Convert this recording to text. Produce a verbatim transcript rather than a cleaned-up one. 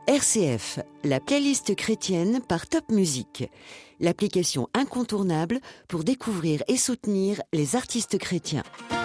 R C F, la playlist chrétienne par Top Music, l'application incontournable pour découvrir et soutenir les artistes chrétiens.